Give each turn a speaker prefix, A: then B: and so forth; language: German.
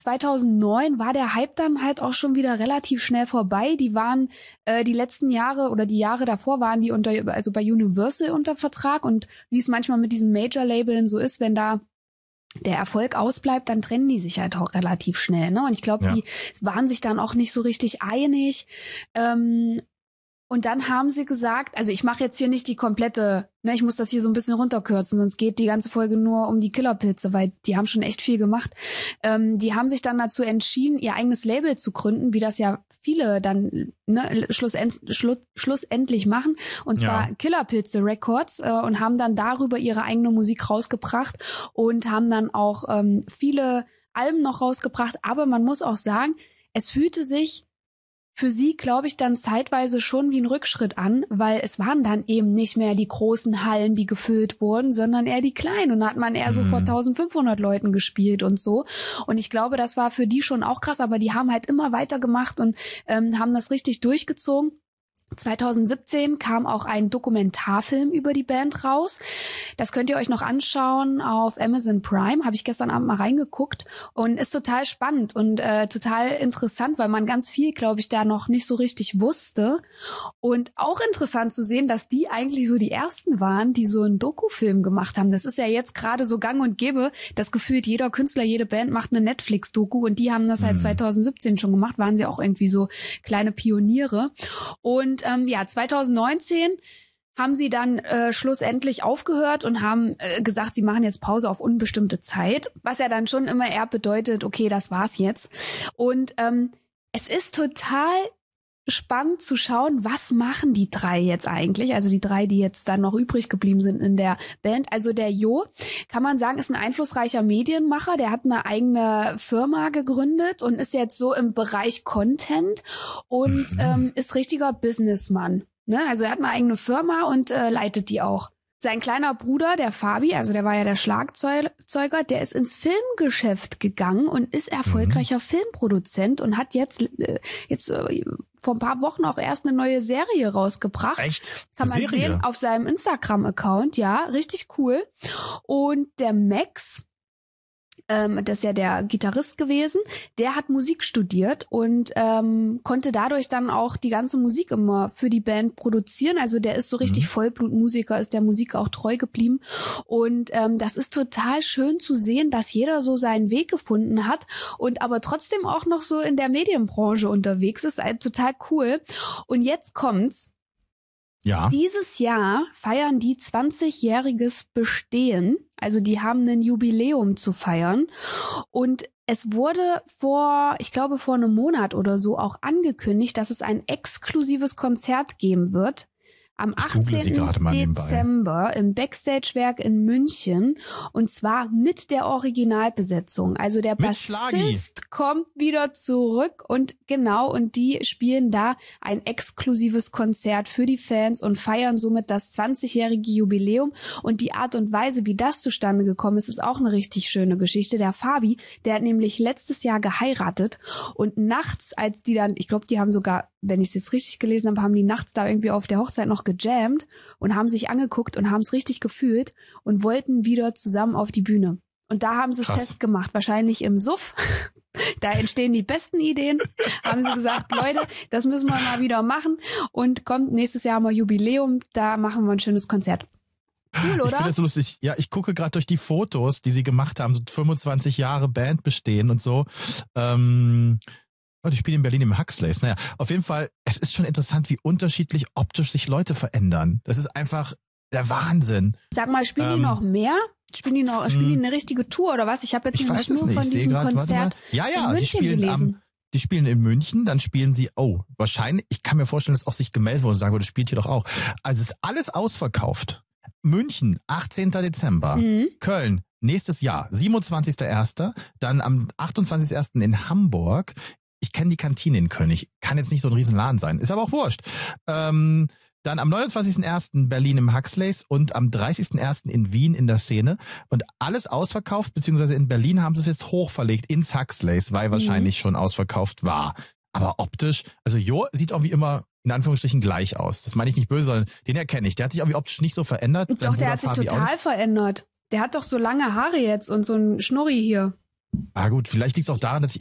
A: 2009 war der Hype dann halt auch schon wieder relativ schnell vorbei. Die waren die letzten Jahre oder die Jahre davor waren die bei Universal unter Vertrag, und wie es manchmal mit diesen Major-Labeln so ist, wenn da der Erfolg ausbleibt, dann trennen die sich halt auch relativ schnell, ne? Und ich glaube, die waren sich dann auch nicht so richtig einig. Und dann haben sie gesagt, also ich mache jetzt hier nicht die komplette, ne, ich muss das hier so ein bisschen runterkürzen, sonst geht die ganze Folge nur um die Killerpilze, weil die haben schon echt viel gemacht. Die haben sich dann dazu entschieden, ihr eigenes Label zu gründen, wie das ja viele dann schlussendlich machen, und zwar Killerpilze Records, und haben dann darüber ihre eigene Musik rausgebracht und haben dann auch viele Alben noch rausgebracht. Aber man muss auch sagen, es fühlte sich für sie, glaube ich, dann zeitweise schon wie ein Rückschritt an, weil es waren dann eben nicht mehr die großen Hallen, die gefüllt wurden, sondern eher die kleinen, und da hat man eher so vor 1500 Leuten gespielt und so. Und ich glaube, das war für die schon auch krass, aber die haben halt immer weitergemacht und haben das richtig durchgezogen. 2017 kam auch ein Dokumentarfilm über die Band raus. Das könnt ihr euch noch anschauen auf Amazon Prime. Habe ich gestern Abend mal reingeguckt und ist total spannend und total interessant, weil man ganz viel, glaube ich, da noch nicht so richtig wusste. Und auch interessant zu sehen, dass die eigentlich so die ersten waren, die so einen Dokufilm gemacht haben. Das ist ja jetzt gerade so gang und gäbe, dass gefühlt jeder Künstler, jede Band macht eine Netflix-Doku, und die haben das halt 2017 schon gemacht, waren sie auch irgendwie so kleine Pioniere. Und 2019 haben sie dann schlussendlich aufgehört und haben gesagt, sie machen jetzt Pause auf unbestimmte Zeit, was ja dann schon immer eher bedeutet, okay, das war's jetzt. Und es ist total spannend zu schauen, was machen die drei jetzt eigentlich, also die drei, die jetzt dann noch übrig geblieben sind in der Band. Also der Jo, kann man sagen, ist ein einflussreicher Medienmacher, der hat eine eigene Firma gegründet und ist jetzt so im Bereich Content und ist richtiger Businessman, ne? Also er hat eine eigene Firma und leitet die auch. Sein kleiner Bruder, der Fabi, also der war ja der Schlagzeuger, der ist ins Filmgeschäft gegangen und ist erfolgreicher Filmproduzent und hat jetzt vor ein paar Wochen auch erst eine neue Serie rausgebracht.
B: Echt?
A: Kann man sehen auf seinem Instagram-Account, ja, richtig cool. Und der Max, das ist ja der Gitarrist gewesen, der hat Musik studiert und konnte dadurch dann auch die ganze Musik immer für die Band produzieren. Also der ist so richtig Vollblutmusiker, ist der Musik auch treu geblieben. Und das ist total schön zu sehen, dass jeder so seinen Weg gefunden hat und aber trotzdem auch noch so in der Medienbranche unterwegs ist. Total cool. Und jetzt kommt's.
B: Ja.
A: Dieses Jahr feiern die 20-jähriges Bestehen. Also die haben ein Jubiläum zu feiern. Und es wurde vor einem Monat oder so auch angekündigt, dass es ein exklusives Konzert geben wird. Am 18. Dezember im Backstage-Werk in München, und zwar mit der Originalbesetzung. Also der Bassist kommt wieder zurück und die spielen da ein exklusives Konzert für die Fans und feiern somit das 20-jährige Jubiläum. Und die Art und Weise, wie das zustande gekommen ist, ist auch eine richtig schöne Geschichte. Der Fabi, der hat nämlich letztes Jahr geheiratet, und nachts, als die dann, ich glaube, die haben sogar, wenn ich es jetzt richtig gelesen habe, haben die nachts da irgendwie auf der Hochzeit noch gejammt und haben sich angeguckt und haben es richtig gefühlt und wollten wieder zusammen auf die Bühne. Und da haben sie es festgemacht, wahrscheinlich im Suff. Da entstehen die besten Ideen. Haben sie gesagt, Leute, das müssen wir mal wieder machen. Und kommt, nächstes Jahr haben wir Jubiläum, da machen wir ein schönes Konzert. Cool, oder?
B: Ich finde das so lustig. Ja, ich gucke gerade durch die Fotos, die sie gemacht haben, so 25 Jahre Band bestehen und so. Die spielen in Berlin im Huxleys. Naja, auf jeden Fall, es ist schon interessant, wie unterschiedlich optisch sich Leute verändern. Das ist einfach der Wahnsinn.
A: Sag mal, spielen die noch mehr? Spielen die eine richtige Tour oder was? Ich habe jetzt nur von diesem Konzert in München gelesen.
B: Die spielen in München, dann spielen sie, wahrscheinlich, ich kann mir vorstellen, dass auch sich gemeldet wurde und sagen würde, spielt hier doch auch. Also ist alles ausverkauft. München, 18. Dezember. Köln, nächstes Jahr, 27.01. Dann am 28.01. in Hamburg. Ich kenne die Kantine in Köln. Ich kann jetzt nicht so ein Riesenladen sein. Ist aber auch wurscht. Dann am 29.01. Berlin im Huxleys und am 30.01. in Wien in der Szene. Und alles ausverkauft, beziehungsweise in Berlin haben sie es jetzt hochverlegt ins Huxleys, weil wahrscheinlich schon ausverkauft war. Aber optisch, also Jo sieht auch wie immer in Anführungsstrichen gleich aus. Das meine ich nicht böse, sondern den erkenne ich. Der hat sich irgendwie optisch nicht so verändert.
A: Doch, der hat sich total verändert. Der hat doch so lange Haare jetzt und so ein Schnurri hier.
B: Ah gut, vielleicht liegt es auch daran, dass ich